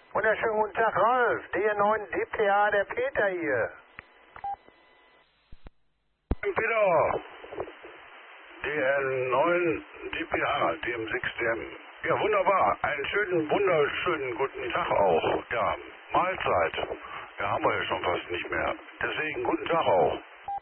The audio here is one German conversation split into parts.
Wunderschönen guten Tag, Ralf. DR9 DPA, der Peter hier. Peter, DR9 DPA, DM6DM. Ja, wunderbar. Einen schönen, wunderschönen guten Tag auch. Ja, Mahlzeit. Ja, haben wir ja schon fast nicht mehr. Deswegen guten Tag auch.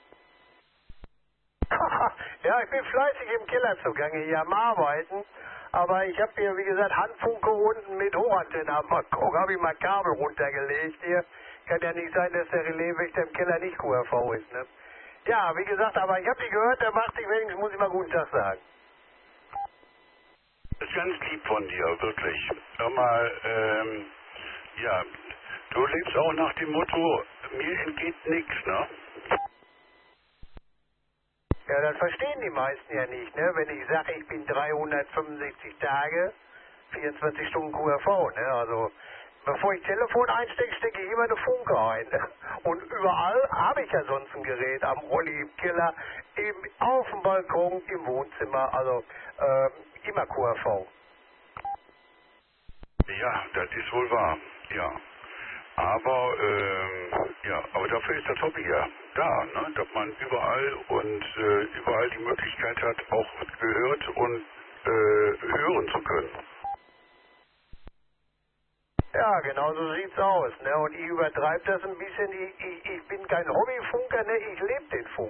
Ja, ich bin fleißig im Keller zugange hier am Arbeiten. Aber ich habe hier, wie gesagt, Handfunke unten mit Hochantenne am Balkon. Habe ich mal Kabel runtergelegt hier. Kann ja nicht sein, dass der Relaiswächter im Keller nicht QRV ist, ne? Ja, wie gesagt, aber ich habe die gehört, da macht sich wenigstens, muss ich mal guten Tag sagen. Das ist ganz lieb von dir, wirklich. Hör mal, ja, du lebst auch nach dem Motto, mir entgeht nichts, ne? Ja, das verstehen die meisten ja nicht, ne? Wenn ich sage, ich bin 365 Tage, 24 Stunden QRV, ne? Also, bevor ich Telefon einstecke, stecke ich immer eine Funke ein. Ne? Und überall habe ich ja sonst ein Gerät, am Rolli, im Keller, auf dem Balkon, im Wohnzimmer, also immer QRV. Ja, das ist wohl wahr, ja. Aber, ja, aber dafür ist das Hobby ja da, ne? Dass man überall und überall die Möglichkeit hat, auch gehört und hören zu können. Ja, genau so sieht's aus, ne? Und ich übertreibe das ein bisschen. Ich bin kein Hobbyfunker, ne? Ich lebe den Funk.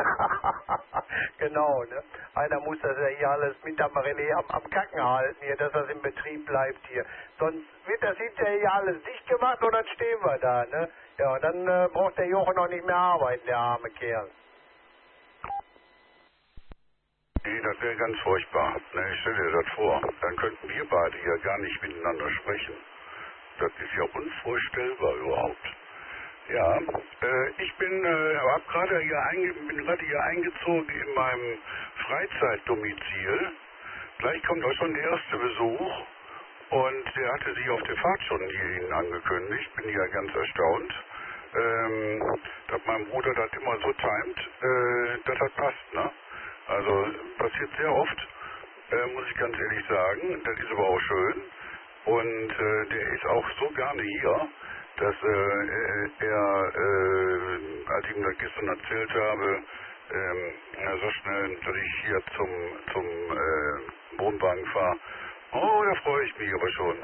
Genau, ne? Einer muss das ja hier alles mit am Relais am Kacken halten hier, dass das im Betrieb bleibt hier. Sonst wird das hinterher hier alles dicht gemacht und dann stehen wir da, ne? Ja, und dann braucht der Jochen noch nicht mehr arbeiten, der arme Kerl. Nee, das wäre ganz furchtbar. Ne, stell dir das vor. Dann könnten wir beide ja gar nicht miteinander sprechen. Das ist ja unvorstellbar überhaupt. Ja, ich bin gerade hier eingezogen in meinem Freizeitdomizil. Gleich kommt auch schon der erste Besuch und der hatte sich auf der Fahrt schon hierhin angekündigt. Bin ja ganz erstaunt, dass mein Bruder das immer so timet, dass das passt, ne? Also passiert sehr oft, muss ich ganz ehrlich sagen. Das ist aber auch schön. Und der ist auch so gerne hier, dass als ich ihm das gestern erzählt habe, so schnell, dass ich hier zum Wohnwagen fahre. Oh, da freue ich mich aber schon.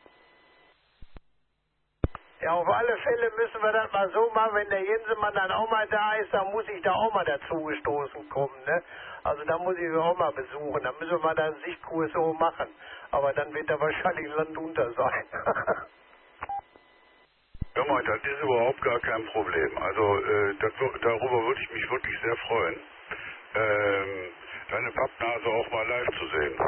Ja, auf alle Fälle müssen wir das mal so machen, wenn der Jensemann dann auch mal da ist, dann muss ich da auch mal dazu gestoßen kommen, ne? Also da muss ich ihn auch mal besuchen, dann müssen wir mal da einen Sichtkurs so machen. Aber dann wird er wahrscheinlich landunter sein. Ja, mal, das ist überhaupt gar kein Problem. Also darüber würde ich mich wirklich sehr freuen, deine Pappnase auch mal live zu sehen.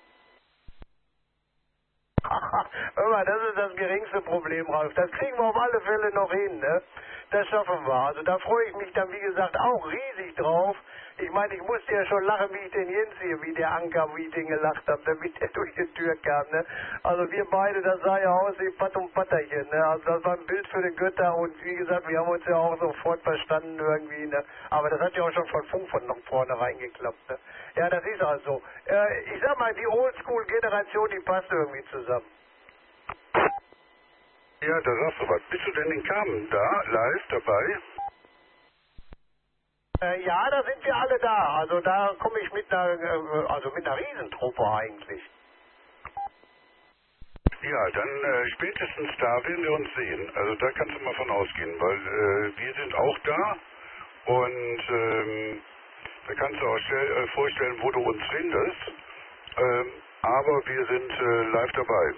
Hör mal, das ist das geringste Problem, Ralf. Das kriegen wir auf alle Fälle noch hin, ne? Das schaffen wir. Also da freue ich mich dann, wie gesagt, auch riesig drauf. Ich meine, ich musste ja schon lachen, wie ich den Jens hier, wie der ankam, wie ich den gelacht habe, damit der durch die Tür kam, ne? Also wir beide, das sah ja aus wie Patt und Patterchen, ne? Also das war ein Bild für den Götter und wie gesagt, wir haben uns ja auch sofort verstanden irgendwie, ne? Aber das hat ja auch schon von Funk von vornherein geklappt, ne? Ja, das ist also. Ich sag mal, die Oldschool-Generation, die passt irgendwie zusammen. Ja, da sagst du was. Bist du denn in Kamen da, live dabei? Ja, da sind wir alle da. Also da komme ich mit einer Riesentruppe eigentlich. Ja, dann spätestens da werden wir uns sehen. Also da kannst du mal von ausgehen, weil wir sind auch da und da kannst du auch vorstellen, wo du uns findest. Aber wir sind live dabei.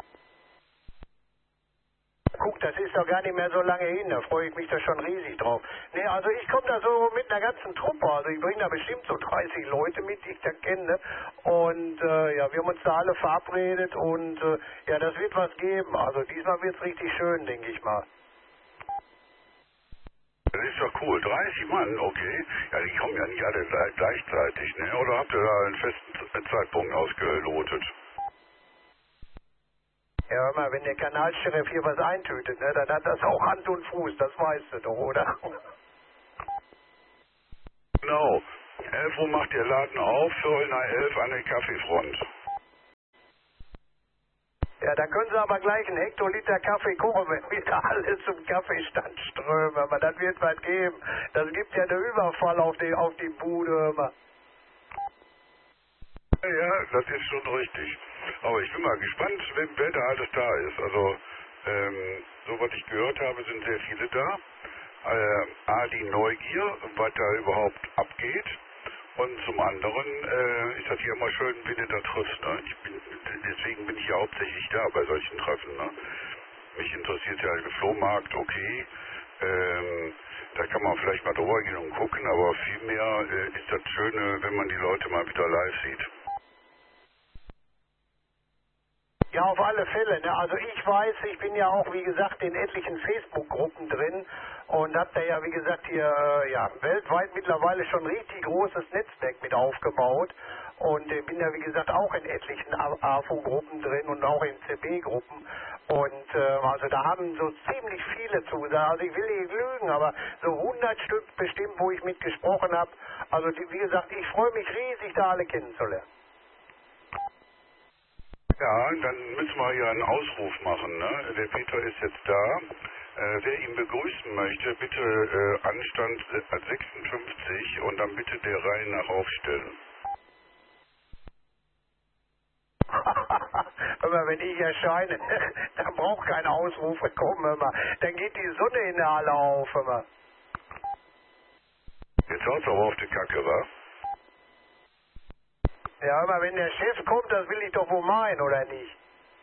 Guck, das ist doch gar nicht mehr so lange hin, da freue ich mich da schon riesig drauf. Nee, also ich komme da so mit einer ganzen Truppe, also ich bringe da bestimmt so 30 Leute mit, die ich da kenne. Und ja, wir haben uns da alle verabredet und ja, das wird was geben. Also diesmal wird es richtig schön, denke ich mal. Das ist doch cool. 30 Mann, okay. Ja, die kommen ja nicht alle gleichzeitig, ne? Oder habt ihr da einen festen Zeitpunkt ausgelotet? Ja, hör mal, wenn der Kanalsheriff hier was eintütet, ne, dann hat das auch Hand und Fuß, das weißt du doch, oder? Genau. 11 Uhr macht der Laden auf, Viertel nach 11 an der Kaffeefront. Ja, dann können Sie aber gleich einen Hektoliter Kaffee kochen, wenn wieder alle zum Kaffeestand strömen. Aber das wird was geben. Das gibt ja einen Überfall auf die Bude immer. Ja, das ist schon richtig. Aber ich bin mal gespannt, wer da alles da ist. Also, so was ich gehört habe, sind sehr viele da. A, die Neugier, was da überhaupt abgeht. Und zum anderen ist das hier immer schön, wenn du da triffst. Ne? Deswegen bin ich ja hauptsächlich da bei solchen Treffen. Ne? Mich interessiert ja der Flohmarkt, okay. Da kann man vielleicht mal drüber gehen und gucken, aber vielmehr ist das Schöne, wenn man die Leute mal wieder live sieht. Ja, auf alle Fälle. Ne? Also ich weiß, ich bin ja auch, wie gesagt, in etlichen Facebook-Gruppen drin und habe da ja, wie gesagt, hier weltweit mittlerweile schon ein richtig großes Netzwerk mit aufgebaut und bin ja, wie gesagt, auch in etlichen AFO-Gruppen drin und auch in CB-Gruppen und also da haben so ziemlich viele zugesagt. Also ich will nicht lügen, aber so 100 Stück bestimmt, wo ich mitgesprochen habe. Also wie gesagt, ich freue mich riesig, da alle kennenzulernen. Ja, dann müssen wir hier einen Ausruf machen. Ne? Der Peter ist jetzt da. Wer ihn begrüßen möchte, bitte Anstand 56 und dann bitte der Reihe nach aufstellen. Aber wenn ich erscheine, dann braucht keine Ausrufe kommen immer. Dann geht die Sonne in der Halle auf immer. Jetzt haut's aber auf die Kacke, wa? Ja, aber wenn der Chef kommt, das will ich doch wohl meinen, oder nicht?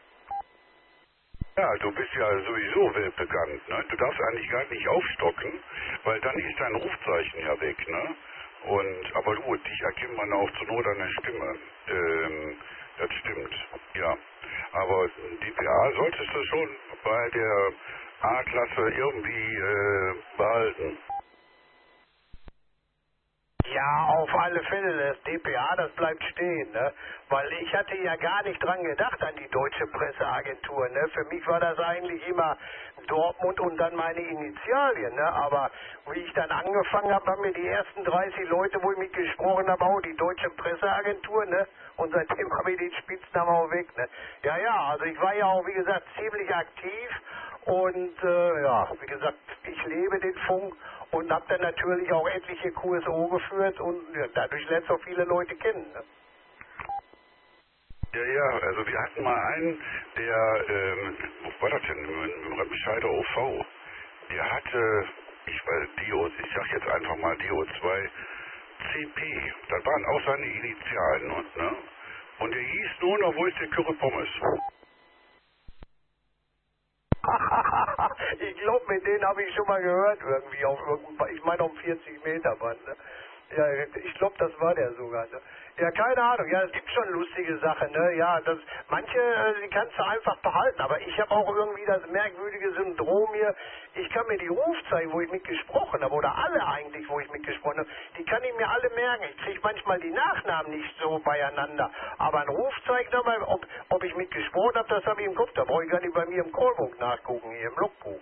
Ja, du bist ja sowieso weltbekannt, ne? Du darfst eigentlich gar nicht aufstocken, weil dann ist dein Rufzeichen ja weg, ne? Aber gut, dich erkennt man auch zur Not an der Stimme. Das stimmt, ja. Aber DPA solltest du schon bei der A-Klasse irgendwie behalten. Ja, auf alle Fälle, das DPA, das bleibt stehen, ne? Weil ich hatte ja gar nicht dran gedacht an die Deutsche Presseagentur, ne? Für mich war das eigentlich immer Dortmund und dann meine Initialien, ne? Aber wie ich dann angefangen habe, haben mir die ersten 30 Leute, wo ich mit gesprochen habe, auch die Deutsche Presseagentur, ne? Und seitdem habe ich den Spitznamen auch weg, ne? Ja, also ich war ja auch, wie gesagt, ziemlich aktiv und wie gesagt, ich lebe den Funk und habe dann natürlich auch etliche QSO geführt und dadurch lernst du auch viele Leute kennen. Ne? Ja, also wir hatten mal einen, der, wo war das denn, im Remscheider OV, der hatte, ich sag jetzt einfach mal DO2 CP, das waren auch seine Initialen, ne? Und der hieß nur noch, wo ist der Curry Pommes? Ich glaube, mit denen habe ich schon mal gehört irgendwie, ich meine auf 40 Meter Band. Ne? Ja, ich glaube, das war der sogar. Ne? Ja, keine Ahnung. Ja, es gibt schon lustige Sachen. Ne? Ja, manche, die kannst du einfach behalten. Aber ich habe auch irgendwie das merkwürdige Syndrom hier. Ich kann mir die Rufzeichen, wo ich mitgesprochen habe, oder alle eigentlich, wo ich mitgesprochen habe, die kann ich mir alle merken. Ich kriege manchmal die Nachnamen nicht so beieinander. Aber ein Rufzeichen, ob ich mitgesprochen habe, das habe ich im Kopf. Da brauche ich gar nicht bei mir im Callbook nachgucken, hier im Logbuch.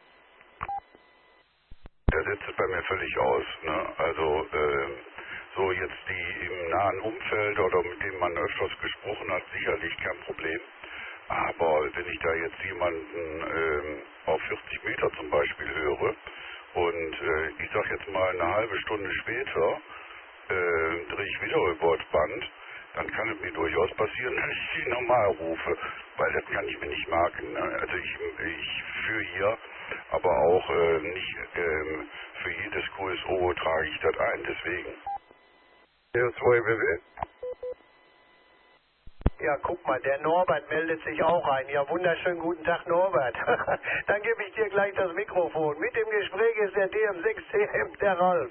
Der setzt es bei mir völlig aus. Ne? Also, so jetzt die im nahen Umfeld oder mit denen man öfters gesprochen hat, sicherlich kein Problem. Aber wenn ich da jetzt jemanden auf 40 Meter zum Beispiel höre und ich sag jetzt mal eine halbe Stunde später drehe ich wieder über das Band, dann kann es mir durchaus passieren, dass ich die normal rufe, weil das kann ich mir nicht merken. Ne? Also ich führe hier, aber auch nicht für jedes QSO trage ich das ein, deswegen. Ja, guck mal, der Norbert meldet sich auch ein. Ja, wunderschönen guten Tag, Norbert. Dann gebe ich dir gleich das Mikrofon. Mit dem Gespräch ist der DM6CM, der Ralf.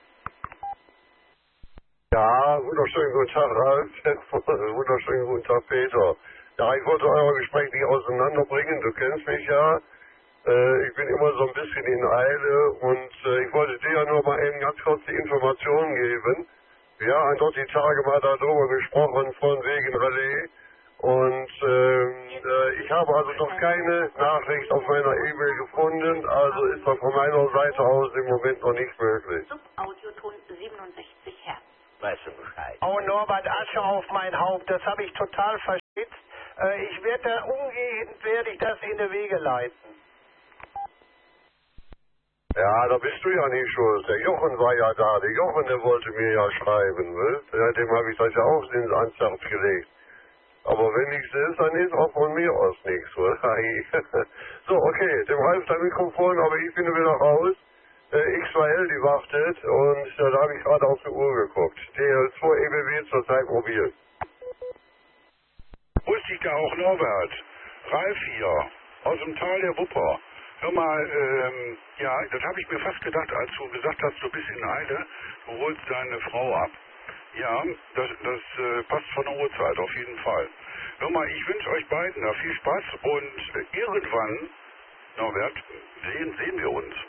Ja, wunderschönen guten Tag, Ralf. Wunderschönen guten Tag, Peter. Ja, ich wollte euer Gespräch nicht auseinanderbringen. Du kennst mich ja. Ich bin immer so ein bisschen in Eile und ich wollte dir ja nur mal eben ganz kurz die Informationen geben. Wir haben dort die Tage mal darüber gesprochen, von wegen Relais. Und ich habe also noch keine Nachricht auf meiner E-Mail gefunden, also ist das von meiner Seite aus im Moment noch nicht möglich. Subaudioton 67 Hertz. Weißt du Bescheid? Oh, Norbert, Asche auf mein Haupt. Das habe ich total verschwitzt, Ich werde da umgehend, werde ich das in die Wege leiten. Ja, da bist du ja nicht schuld. Der Jochen war ja da. Der Jochen, der wollte mir ja schreiben, ne? Dem habe ich das ja auch ins Ansatz gelegt. Aber wenn nichts ist, dann ist auch von mir aus nichts, oder? So, okay, dem Ralf das Mikrofon, aber ich bin wieder raus. XYL, die wartet und da habe ich gerade auf die Uhr geguckt. DL2 EBW zurzeit mobil. Wusste ich da auch Norbert? Ralf hier, aus dem Tal der Wupper. Hör mal, ja, das habe ich mir fast gedacht, als du gesagt hast, du bist in Eile, du holst deine Frau ab. Ja, das passt von der Uhrzeit, auf jeden Fall. Hör mal, ich wünsche euch beiden da viel Spaß und irgendwann, Norbert, sehen wir uns.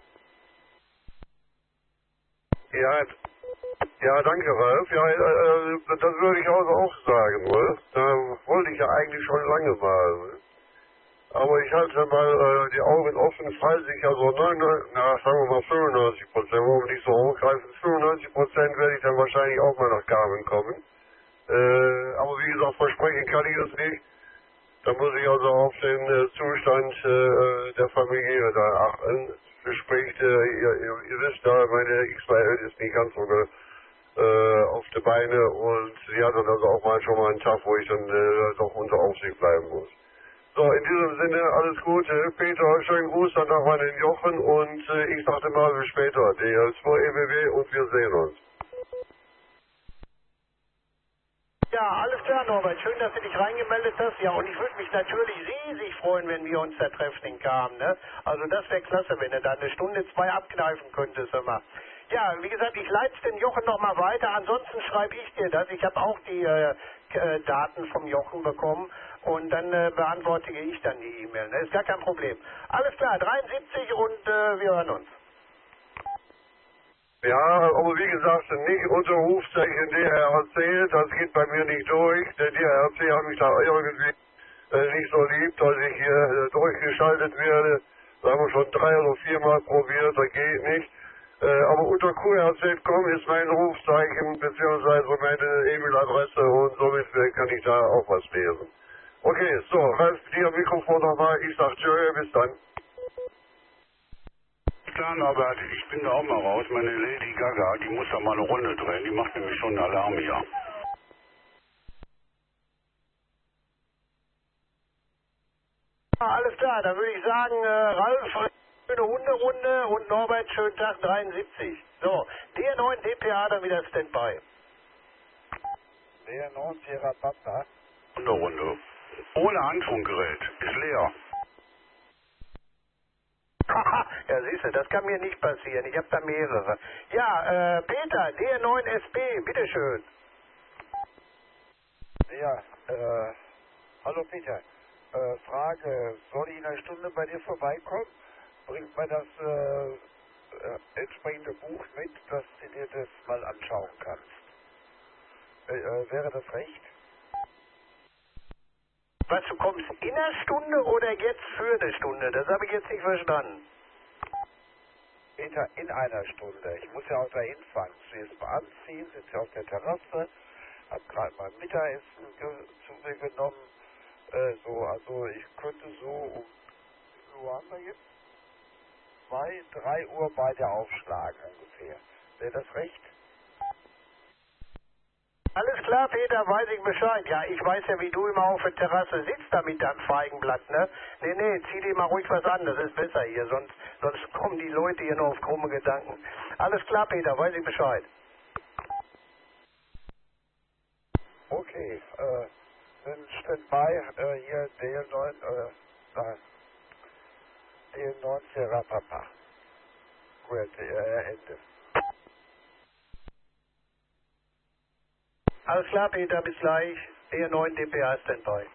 Ja, danke, Ralf. Ja, das würde ich auch sagen, Ralf. Da wollte ich ja eigentlich schon lange mal. Ne? Aber ich halte mal die Augen offen, falls ich also sagen wir mal 95%, warum nicht so hochgreifen, 95% werde ich dann wahrscheinlich auch mal nach Garmin kommen. Aber wie gesagt, versprechen kann ich es nicht. Da muss ich also auf den Zustand der Familie da achten. Sprich, ihr wisst ja, meine XYL ist nicht ganz so auf die Beine und sie hat dann also auch mal schon mal einen Tag, wo ich dann doch unter Aufsicht bleiben muss. So, in diesem Sinne, alles Gute. Peter, schönen Gruß dann noch an den Jochen und ich sagte mal bis später. DL2 EBW und wir sehen uns. Ja, alles klar, Norbert. Schön, dass du dich reingemeldet hast. Ja, und ich würde mich natürlich riesig freuen, wenn wir uns da treffen in Kam, ne? Also das wäre klasse, wenn du da eine Stunde, 2 abkneifen könntest, immer. Ja, wie gesagt, ich leite den Jochen nochmal weiter. Ansonsten schreibe ich dir das. Ich habe auch die Daten vom Jochen bekommen und dann beantworte ich dann die E-Mail. Ne? Ist gar kein Problem. Alles klar, 73 und wir hören uns. Ja, aber wie gesagt, nicht unter Rufzeichen DRC, das geht bei mir nicht durch. Der DRC hat mich da irgendwie nicht so lieb, dass ich hier durchgeschaltet werde. Das haben wir schon 3 oder 4 Mal probiert, das geht nicht. Aber unter QRZ.com ist mein Rufzeichen beziehungsweise meine E-Mail-Adresse und somit kann ich da auch was lesen. Okay, so, Ralf, dir Mikrofon nochmal. Ich sag tschö, bis dann. Klar, Norbert, ich bin da auch mal raus. Meine Lady Gaga, die muss da mal eine Runde drehen. Die macht nämlich schon einen Alarm hier. Ja, alles klar, dann würde ich sagen, Ralf, schöne Hunderunde und Norbert, schönen Tag 73. So, DR9 DPA dann wieder Standby. DR9 Sierra Papa. Hunderunde. Ohne Handfunkgerät. Ist leer. Ja, siehst du, das kann mir nicht passieren. Ich habe da mehrere. Ja, Peter, DR9SB, bitteschön. Ja, hallo Peter. Frage, soll ich in einer Stunde bei dir vorbeikommen? Bringt mir das entsprechende Buch mit, dass du dir das mal anschauen kannst. Wäre das recht? Was, du kommst in einer Stunde oder jetzt für eine Stunde? Das habe ich jetzt nicht verstanden. Peter, in einer Stunde. Ich muss ja auch dahin fahren. Zuerst mal anziehen, sitze auf der Terrasse, hab gerade mein Mittagessen zu mir genommen. Also ich könnte so um, wo haben wir jetzt? 2, 3 Uhr bei dir aufschlagen ungefähr. Wäre das recht? Alles klar, Peter, weiß ich Bescheid. Ja, ich weiß ja, wie du immer auf der Terrasse sitzt da mit deinem Feigenblatt, ne? Nee, zieh dir mal ruhig was an, das ist besser hier, sonst kommen die Leute hier nur auf krumme Gedanken. Alles klar, Peter, weiß ich Bescheid. Okay, dann Standby, hier DL9 Sierra Papa. Gut, Ende. Alles klar, Peter, bis gleich. DR9 DPA Standby.